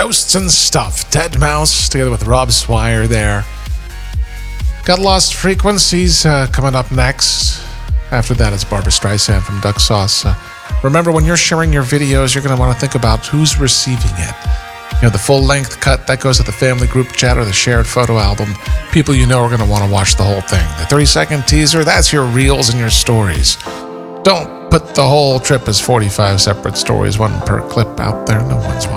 Ghosts and Stuff, Deadmau5, together with Rob Swire there. Got Lost Frequencies coming up next. After that, it's Barbara Streisand from Duck Sauce. Remember, when you're sharing your videos, you're going to want to think about who's receiving it. You know, the full-length cut, that goes to the family group chat or the shared photo album. People you know are going to want to watch the whole thing. The 30-second teaser, that's your reels and your stories. Don't put the whole trip as 45 separate stories, one per clip out there. No one's watching.